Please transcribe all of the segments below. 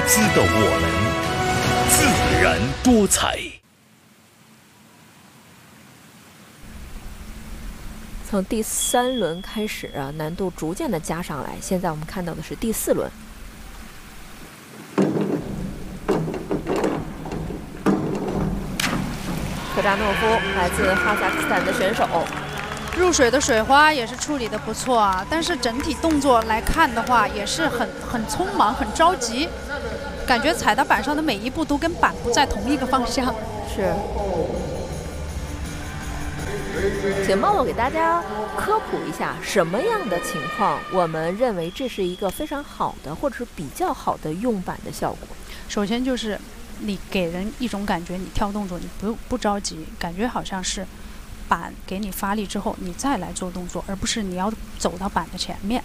姿的我们，自然多彩。 从第3轮开始啊，难度逐渐的加上来。现在我们看到的是第4轮。科扎诺夫来自哈萨克斯坦的选手。 入水的水花也是处理的不错啊，但是整体动作来看的话，也是很匆忙、很着急，感觉踩到板上的每一步都跟板不在同一个方向。 是，请帮我给大家科普一下，什么样的情况我们认为这是一个非常好的，或者是比较好的用板的效果？ 首先就是你给人一种感觉，你跳动作你不着急，感觉好像是。 板给你发力之后，你再来做动作，而不是你要走到板的前面。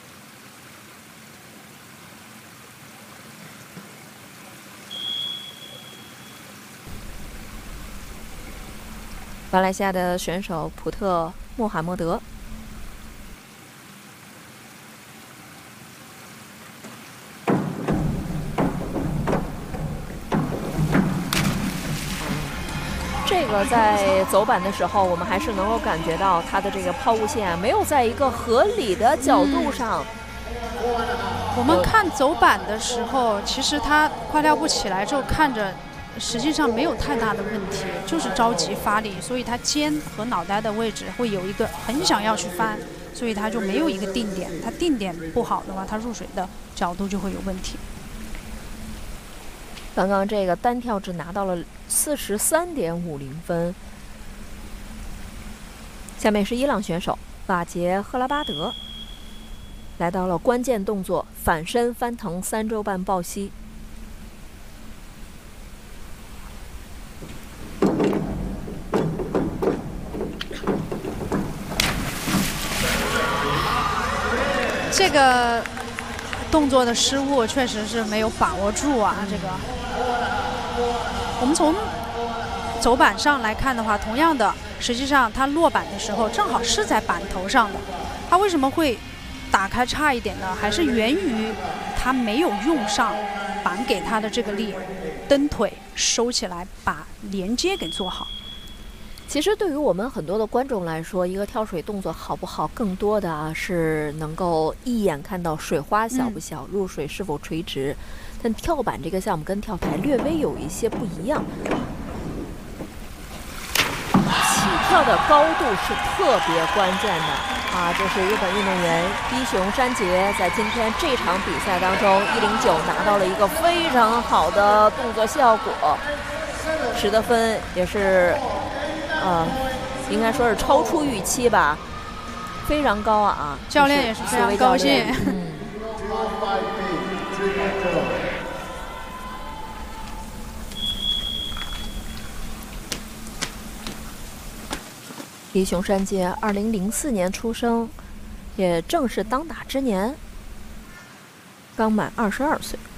马来西亚的选手普特穆罕默德。 这个在走板的时候，我们还是能够感觉到它的这个抛物线没有在一个合理的角度上。 我们看走板的时候，其实它快跳步起来之后，看着实际上没有太大的问题，就是着急发力，所以它肩和脑袋的位置会有一个很想要去翻，所以它就没有一个定点。它定点不好的话，它入水的角度就会有问题。 刚刚这个单跳只拿到了43.50分。下面是伊朗选手瓦杰赫拉巴德，来到了关键动作反身翻腾3周半抱膝。 这个动作的失误确实是没有把握住啊，这个。 我们从走板上来看的话，同样的，实际上它落板的时候正好是在板头上的，它为什么会打开差一点呢？还是源于它没有用上板给它的这个力，蹬腿收起来，把连接给做好。 其实对于我们很多的观众来说，一个跳水动作好不好，更多的啊是能够一眼看到水花小不小，入水是否垂直。但跳板这个项目跟跳台略微有一些不一样，起跳的高度是特别关键的啊！这是日本运动员伊雄山杰在今天这场比赛当中109拿到了一个非常好的动作效果，10的分也是。 应该说是超出预期吧，非常高啊！ 教练也是非常高兴。 伊雄山介2004年出生，也正是当打之年，刚满22岁。